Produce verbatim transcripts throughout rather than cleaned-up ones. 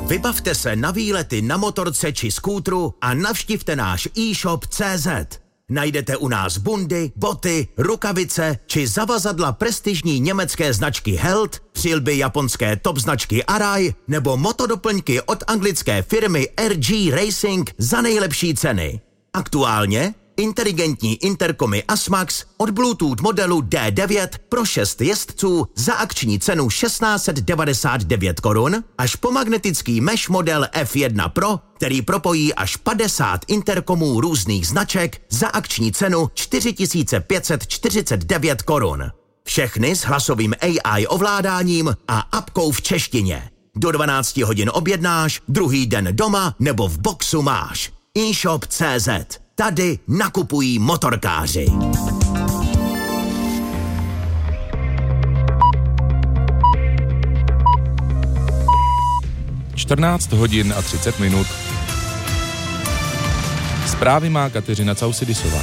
Vybavte se na výlety na motorce či skútru a navštivte náš e-shop tečka cé zet. Najdete u nás bundy, boty, rukavice či zavazadla prestižní německé značky Held, přilby japonské top značky Arai nebo motodoplňky od anglické firmy R G Racing za nejlepší ceny. Aktuálně inteligentní interkomy Asmax od Bluetooth modelu D devět pro šest jezdců za akční cenu tisíc šest set devadesát devět korun až po magnetický mesh model F jedna Pro, který propojí až padesát interkomů různých značek za akční cenu čtyři tisíce pět set čtyřicet devět korun. Všechny s hlasovým A I ovládáním a apkou v češtině. Do dvanácti hodin objednáš, druhý den doma nebo v boxu máš. e-shop tečka cé zet. Tady nakupují motorkáři. čtrnáct hodin a třicet minut. Zprávy má Kateřina Causidisová.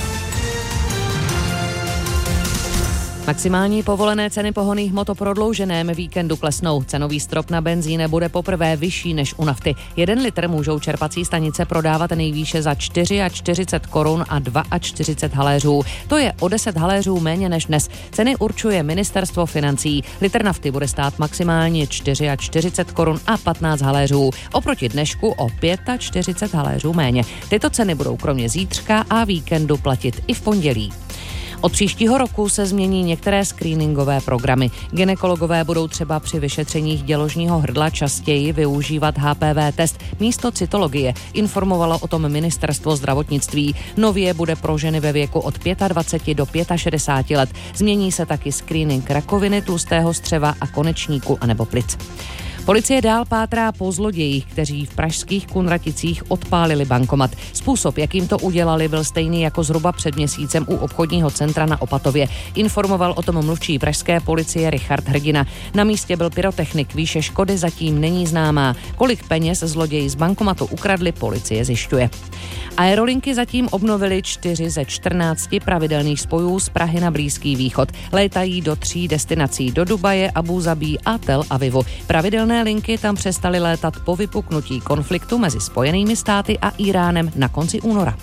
Maximální povolené ceny pohonných hmot o prodlouženém víkendu klesnou. Cenový strop na benzín bude poprvé vyšší než u nafty. Jeden litr můžou čerpací stanice prodávat nejvýše za čtyřicet čtyři korun a čtyřicet dva haléřů. To je o deset haléřů méně než dnes. Ceny určuje ministerstvo financí. Litr nafty bude stát maximálně čtyřicet čtyři korun a patnáct haléřů. Oproti dnešku o čtyřicet pět haléřů méně. Tyto ceny budou kromě zítřka a víkendu platit i v pondělí. Od příštího roku se změní některé screeningové programy. Gynekologové budou třeba při vyšetřeních děložního hrdla častěji využívat H P V test místo cytologie, informovalo o tom ministerstvo zdravotnictví. Nově bude pro ženy ve věku od dvacet pět do šedesáti pěti let. Změní se taky screening rakoviny, tlustého střeva a konečníku anebo plic. Policie dál pátrá po zlodějích, kteří v pražských Kunraticích odpálili bankomat. Způsob, jakým to udělali, byl stejný jako zhruba před měsícem u obchodního centra na Opatově. Informoval o tom mluvčí pražské policie Richard Hrdina. Na místě byl pyrotechnik, výše škody zatím není známá. Kolik peněz zloději z bankomatu ukradli, policie zjišťuje. Aerolinky zatím obnovily čtyři ze čtrnácti pravidelných spojů z Prahy na Blízký východ. Létají do tří destinací, do Dubaje, Abu Zabí a Tel Avivu. Pravidelné linky tam přestaly létat po vypuknutí konfliktu mezi Spojenými státy a Íránem na konci února.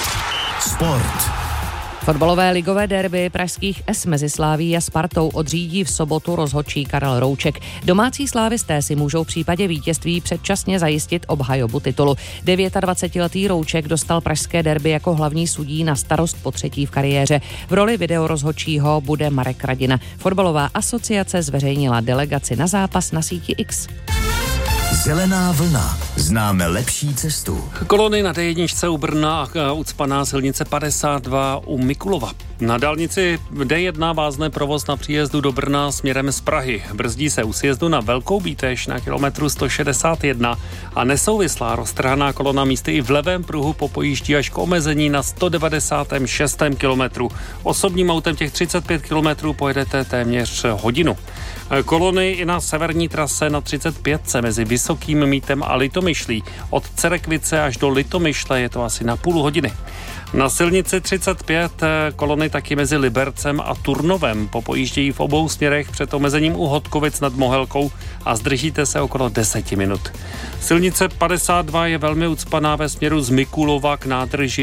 Sport. Fotbalové ligové derby pražských S mezi Slavií a Spartou odřídí v sobotu rozhodčí Karel Rouček. Domácí slávisté si můžou v případě vítězství předčasně zajistit obhajobu titulu. dvacetidevítiletý Rouček dostal pražské derby jako hlavní sudí na starost po třetí v kariéře. V roli videorozhodčího bude Marek Radina. Fotbalová asociace zveřejnila delegaci na zápas na síti X. Zelená vlna. Známe lepší cestu. Kolony na D jedna u Brna a ucpaná silnice padesát dva u Mikulova. Na dálnici D jedna vázne provoz na příjezdu do Brna směrem z Prahy. Brzdí se u sjezdu na Velkou Bíteš na kilometru sto šedesát jedna a nesouvislá roztrhaná kolona místy i v levém pruhu popojíždí až k omezení na sto devadesát šest kilometrů. Osobním autem těch třicet pět kilometrů pojedete téměř hodinu. Kolony i na severní trase na třicet pět mezi Vysokým Mítem a Litomyšlí. Od Cerekvice až do Litomyšle je to asi na půl hodiny. Na silnici třicet pět kolony taky mezi Libercem a Turnovem popojíždějí v obou směrech před omezením u Hodkovic nad Mohelkou a zdržíte se okolo deset minut. Silnice padesát dva je velmi ucpaná ve směru z Mikulova k nádrži